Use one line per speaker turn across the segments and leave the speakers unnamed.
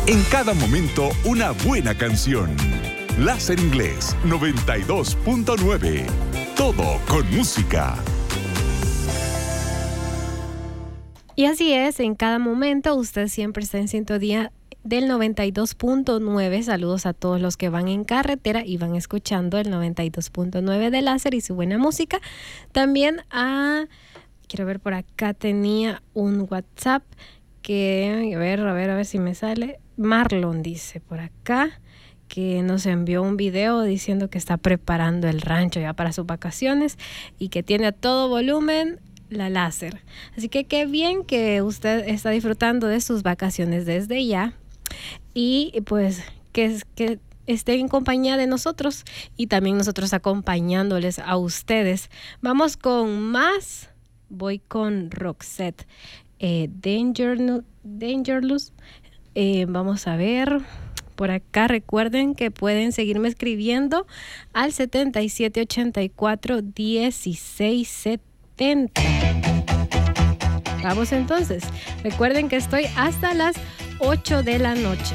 En cada momento, una buena canción. Láser Inglés 92.9. Todo con música.
Y así es, en cada momento usted siempre está en sintonía del 92.9. Saludos a todos los que van en carretera y van escuchando el 92.9 de Láser y su buena música. También quiero ver, por acá tenía un WhatsApp que, a ver si me sale. Marlon dice por acá que nos envió un video diciendo que está preparando el rancho ya para sus vacaciones y que tiene a todo volumen la Láser. Así que qué bien que usted está disfrutando de sus vacaciones desde ya. Y pues que esté en compañía de nosotros y también nosotros acompañándoles a ustedes. Vamos con más. Voy con Roxette, Dangerous. Vamos a ver por acá. Recuerden que pueden seguirme escribiendo al 7784-1670. Vamos entonces. Recuerden que estoy hasta las 8 de la noche.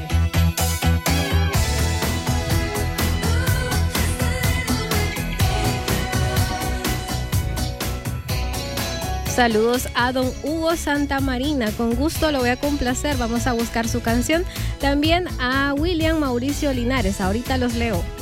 Saludos a don Hugo Santamarina. Con gusto lo voy a complacer. Vamos a buscar su canción. También a William Mauricio Linares. Ahorita los leo.